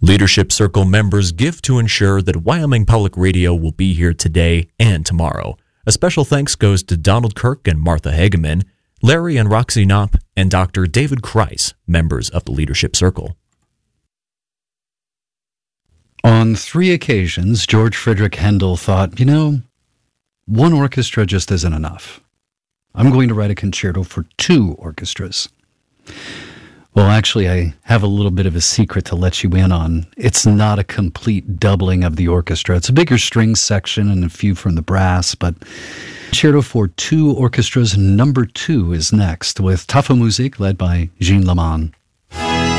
Leadership Circle members give to ensure that Wyoming Public Radio will be here today and tomorrow. A special thanks goes to Donald Kirk and Martha Hageman, Larry and Roxy Knopp, and Dr. David Kreis, members of the Leadership Circle. On 3 occasions, George Friedrich Handel thought, one orchestra just isn't enough. I'm going to write a concerto for 2 orchestras. Well, actually, I have a little bit of a secret to let you in on. It's not a complete doubling of the orchestra. It's a bigger string section and a few from the brass, but concerto for 2 orchestras number 2 is next with Tafelmusik led by Jean Laman.